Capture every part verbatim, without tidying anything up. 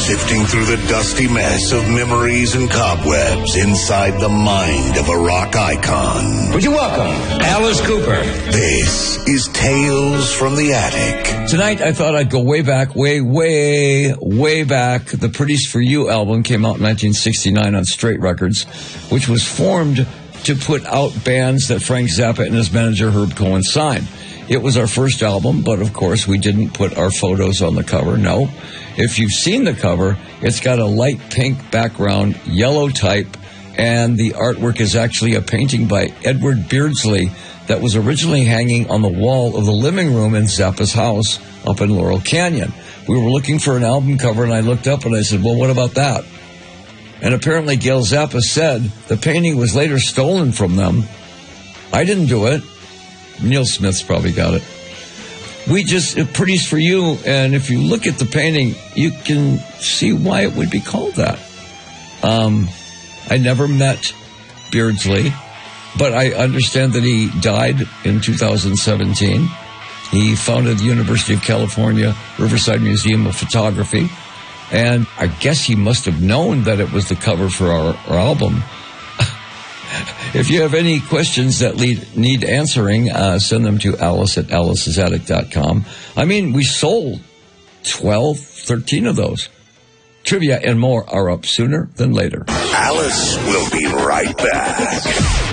sifting through the dusty mess of memories and cobwebs inside the mind of a rock icon. Would you welcome Alice Cooper? This is Tales from the Attic. Tonight, I thought I'd go way back, way, way, way back. The Pretties for You album came out in nineteen sixty-nine on Straight Records, which was formed to put out bands that Frank Zappa and his manager Herb Cohen signed. It was our first album, but of course we didn't put our photos on the cover, no. If you've seen the cover, it's got a light pink background, yellow type, and the artwork is actually a painting by Edward Beardsley that was originally hanging on the wall of the living room in Zappa's house up in Laurel Canyon. We were looking for an album cover, and I looked up and I said, well, what about that? And apparently Gail Zappa said the painting was later stolen from them. I didn't do it. Neil Smith's probably got it. We just, Pretties for You, and if you look at the painting, you can see why it would be called that. Um, I never met Beardsley, but I understand that he died in two thousand seventeen. He founded the University of California Riverside Museum of Photography, and I guess he must have known that it was the cover for our, our album. If you have any questions that lead, need answering, uh, send them to Alice at alice's attic dot com. I mean, we sold twelve, thirteen of those. Trivia and more are up sooner than later. Alice will be right back.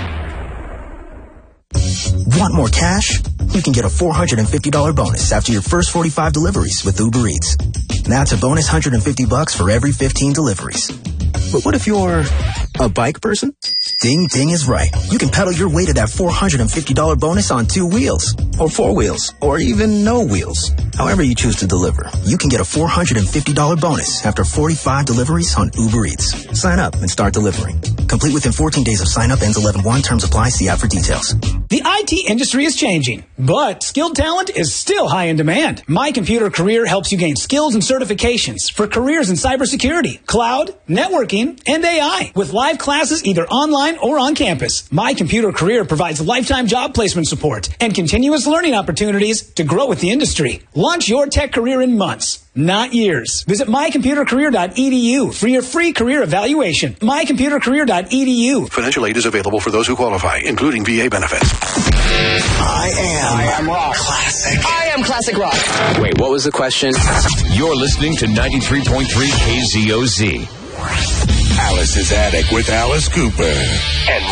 Want more cash? You can get a four hundred fifty dollars bonus after your first forty-five deliveries with Uber Eats. That's a bonus one hundred fifty bucks for every fifteen deliveries. But what if you're a bike person? Ding Ding is right. You can pedal your way to that four hundred fifty dollars bonus on two wheels, or four wheels, or even no wheels. However you choose to deliver, you can get a four hundred fifty dollars bonus after forty-five deliveries on Uber Eats. Sign up and start delivering. Complete within fourteen days of sign up. Ends eleven one. Terms apply. See app for details. The I T industry is changing, but skilled talent is still high in demand. My Computer Career helps you gain skills and certifications for careers in cybersecurity, cloud, networking, and A I with live classes either online or on campus. My Computer Career provides lifetime job placement support and continuous learning opportunities to grow with the industry. Launch your tech career in months, not years. Visit my computer career dot e d u for your free career evaluation. my computer career dot e d u. Financial aid is available for those who qualify, including V A benefits. I am, I am rock. Classic. I am classic rock. Wait, what was the question? You're listening to ninety-three point three K Z O Z. Alice's Attic with Alice Cooper. And